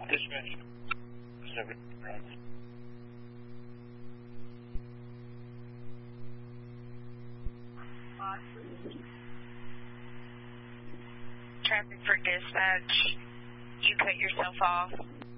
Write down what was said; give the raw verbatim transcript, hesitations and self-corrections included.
Dispatch. seven. Traffic for dispatch. You cut yourself off.